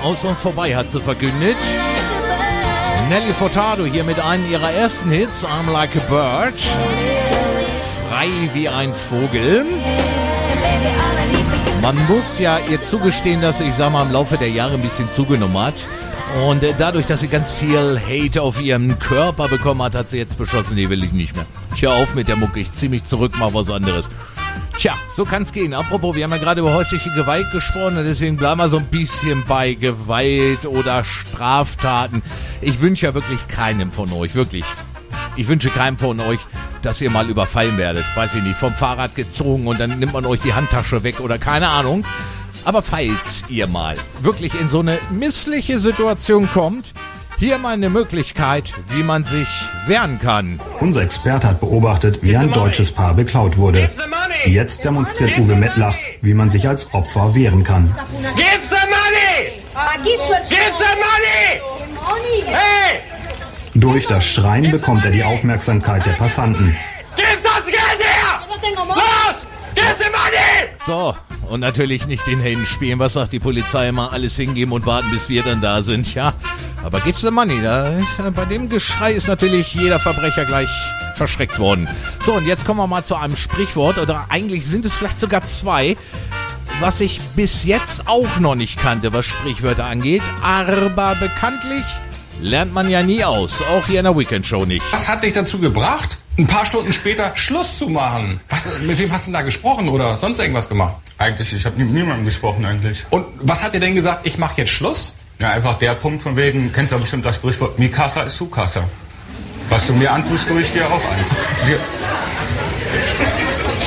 aus und vorbei, hat sie verkündet. Nelly Furtado hier mit einem ihrer ersten Hits, I'm Like a Bird. Frei wie ein Vogel. Man muss ja ihr zugestehen, dass sie, ich sag mal, im Laufe der Jahre ein bisschen zugenommen hat. Und dadurch, dass sie ganz viel Hate auf ihren Körper bekommen hat, hat sie jetzt beschlossen, nee, will ich nicht mehr. Ich hör auf mit der Mucke, ich zieh mich zurück, mach was anderes. Tja, so kann's gehen. Apropos, wir haben ja gerade über häusliche Gewalt gesprochen und deswegen bleiben wir so ein bisschen bei Gewalt oder Straftaten. Ich wünsche ja wirklich keinem von euch, wirklich. Ich wünsche keinem von euch, dass ihr mal überfallen werdet. Weiß ich nicht, vom Fahrrad gezogen und dann nimmt man euch die Handtasche weg oder keine Ahnung. Aber falls ihr mal wirklich in so eine missliche Situation kommt, hier mal eine Möglichkeit, wie man sich wehren kann. Unser Experte hat beobachtet, wie ein deutsches Paar beklaut wurde. Jetzt demonstriert Uwe Mettlach, wie man sich als Opfer wehren kann. Give the money! Give the money! Hey! Durch das Schreien bekommt er die Aufmerksamkeit der Passanten. Gib das Geld her! Los! Give the money! So, und natürlich nicht den Helden spielen. Was sagt die Polizei immer? Alles hingeben und warten, bis wir dann da sind, ja? Aber give the money. Bei dem Geschrei ist natürlich jeder Verbrecher gleich verschreckt worden. So, und jetzt kommen wir mal zu einem Sprichwort, oder eigentlich sind es vielleicht sogar zwei, was ich bis jetzt auch noch nicht kannte, was Sprichwörter angeht. Aber bekanntlich lernt man ja nie aus, auch hier in der Weekend-Show nicht. Was hat dich dazu gebracht, ein paar Stunden später Schluss zu machen? Mit wem hast du denn da gesprochen oder sonst irgendwas gemacht? Eigentlich, ich habe mit niemandem gesprochen eigentlich. Und was hat dir denn gesagt, ich mache jetzt Schluss? Ja, einfach der Punkt von wegen, kennst du ja bestimmt das Sprichwort, mi casa ist su casa. Was du mir antust, tue ich dir auch an.